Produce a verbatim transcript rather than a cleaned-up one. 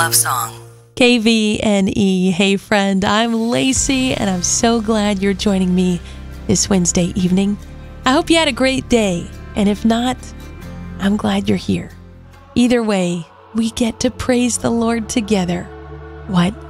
love song. K V N E. Hey friend, I'm Lacey, and I'm so glad you're joining me this Wednesday evening. I hope you had a great day, and if not, I'm glad you're here. Either way, we get to praise the Lord together. What